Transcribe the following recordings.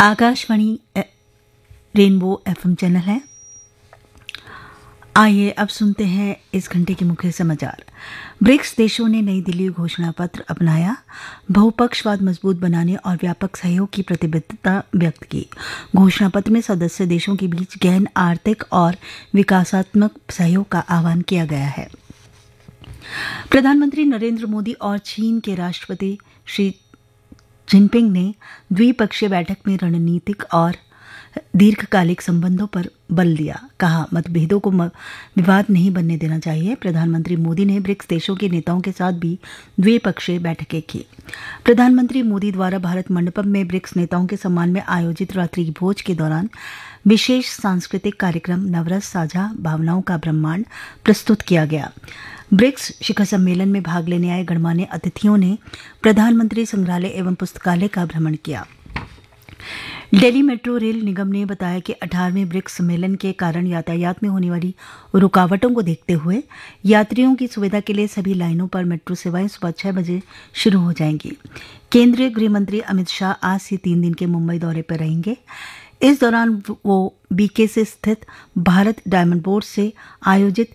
Akashvani rainbow FM channel है। आइए अब सुनते हैं इस घंटे के मुख्य समाचार। ब्रिक्स देशों ने नई दिल्ली घोषणा पत्र अपनाया, बहुपक्षवाद मजबूत बनाने और व्यापक सहयोग की प्रतिबद्धता व्यक्त की। घोषणा पत्र में सदस्य देशों के बीच गहन आर्थिक और विकासात्मक सहयोग का आह्वान किया गया है। प्रधानमंत्री नरेंद्र मोदी और चीन के राष्ट्रपति शी जिनपिंग ने द्विपक्षीय बैठक में रणनीतिक और दीर्घकालिक संबंधों पर बल दिया। कहा, मतभेदों को विवाद नहीं बनने देना चाहिए। प्रधानमंत्री मोदी ने ब्रिक्स देशों के नेताओं के साथ भी द्विपक्षीय बैठकें की। प्रधानमंत्री मोदी द्वारा भारत मंडपम में ब्रिक्स नेताओं के सम्मान में आयोजित रात्रि भोज के दौरान विशेष सांस्कृतिक कार्यक्रम नवरस साझा भावनाओं का ब्रह्मांड प्रस्तुत किया गया। ब्रिक्स शिखर सम्मेलन में भाग लेने आए गणमान्य अतिथियों ने प्रधानमंत्री संग्रहालय एवं पुस्तकालय का भ्रमण किया। दिल्ली मेट्रो रेल निगम ने बताया कि 18वें ब्रिक्स सम्मेलन के कारण यातायात में होने वाली रुकावटों को देखते हुए यात्रियों की सुविधा के लिए सभी लाइनों पर मेट्रो सेवाएं सुबह 6 बजे शुरू हो जाएंगी। केंद्रीय गृह मंत्री अमित शाह आज से 3 दिन के मुंबई दौरे पर रहेंगे। इस दौरान वो बीकेसी स्थित भारत डायमंड बोर्ड से आयोजित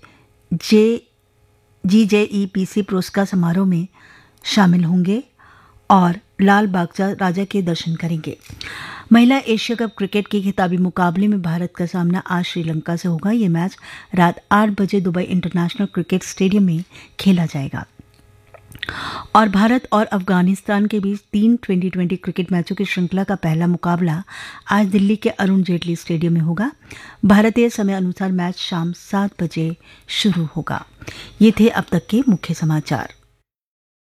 GJEPC पुरस्कार समारोह में शामिल होंगे और लाल बागचा राजा के दर्शन करेंगे। महिला एशिया कप क्रिकेट के खिताबी मुकाबले में भारत का सामना आज श्रीलंका से होगा। ये मैच रात 8 बजे दुबई इंटरनेशनल क्रिकेट स्टेडियम में खेला जाएगा। और भारत और अफगानिस्तान के बीच 3 2020 क्रिकेट मैचों की श्रृंखला का पहला मुकाबला आज दिल्ली के अरुण जेटली स्टेडियम में होगा। भारतीय समय अनुसार मैच शाम 7 बजे शुरू होगा। ये थे अब तक के मुख्य समाचार।